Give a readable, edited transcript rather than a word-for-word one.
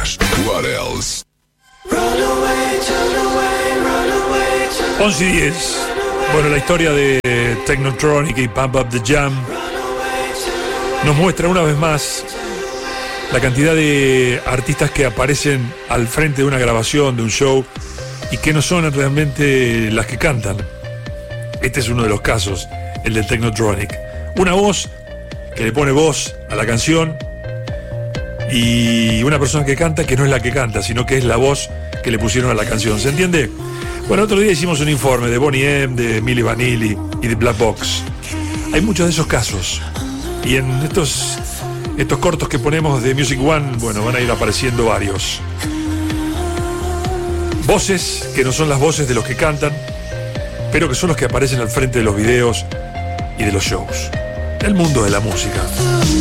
What else? 11:10. Bueno, la historia de Technotronic y Pump Up the Jam nos muestra una vez más la cantidad de artistas que aparecen al frente de una grabación, de un show, y que no son realmente las que cantan. Este es uno de los casos, el del Technotronic. Una voz que le pone voz a la canción y una persona que canta que no es la que canta, sino que es la voz que le pusieron a la canción. ¿Se entiende? Bueno, otro día hicimos un informe de Boney M, de Milli Vanilli y de Black Box. Hay muchos de esos casos. Y en estos cortos que ponemos de Music One, bueno, van a ir apareciendo varios. Voces que no son las voces de los que cantan, pero que son los que aparecen al frente de los videos y de los shows. El mundo de la música.